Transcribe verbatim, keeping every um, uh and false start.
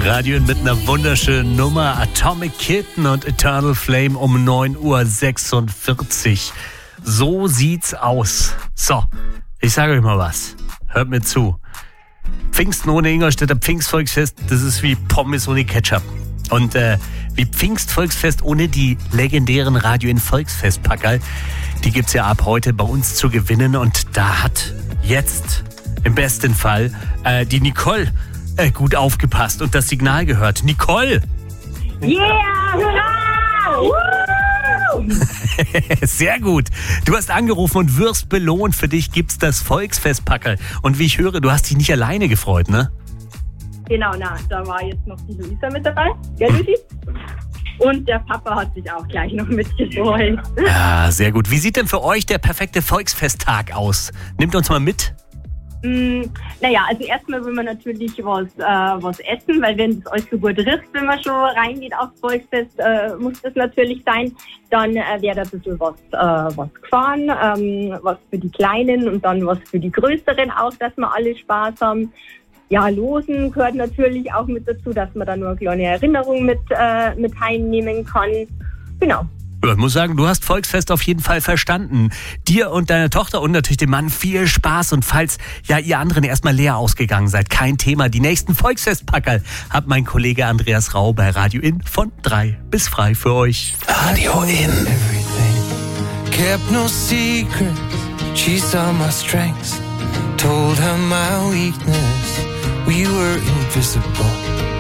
Radio mit einer wunderschönen Nummer. Atomic Kitten und Eternal Flame um neun Uhr sechsundvierzig. So sieht's aus. So, ich sage euch mal was. Hört mir zu. Pfingsten ohne Ingolstädter Pfingstvolksfest, das ist wie Pommes ohne Ketchup. Und äh, wie Pfingstvolksfest ohne die legendären Radio in Volksfestpackerl. Die gibt's ja ab heute bei uns zu gewinnen. Und da hat jetzt im besten Fall äh, die Nicole äh, gut aufgepasst und das Signal gehört. Nicole! Yeah! Hurra! Woo! Sehr gut. Du hast angerufen und wirst belohnt. Für dich gibt's das Volksfestpackerl. Und wie ich höre, du hast dich nicht alleine gefreut, ne? Genau, na, da war jetzt noch die Luisa mit dabei. Gell, Lucy? Und der Papa hat sich auch gleich noch mitgefreut. Ja, sehr gut. Wie sieht denn für euch der perfekte Volksfesttag aus? Nimmt uns mal mit. Mm, naja, also erstmal will man natürlich was, äh, was essen, weil wenn es euch so gut riecht, wenn man schon reingeht aufs Volksfest, äh, muss das natürlich sein. Dann äh, wäre da ein bisschen was, äh, was gefahren, ähm, was für die Kleinen und dann was für die Größeren auch, dass wir alle Spaß haben. Ja, Losen gehört natürlich auch mit dazu, dass man da nur eine kleine Erinnerung mit, äh, mit heimnehmen kann. Genau. Ich muss sagen, du hast Volksfest auf jeden Fall verstanden. Dir und deiner Tochter und natürlich dem Mann viel Spaß. Und falls ja ihr anderen erstmal leer ausgegangen seid, kein Thema. Die nächsten Volksfestpackerl hat mein Kollege Andreas Rau bei Radio In von drei bis frei für euch. Radio In. Everything. Kept no secrets. She saw my strengths. Told her my weakness. We were invisible.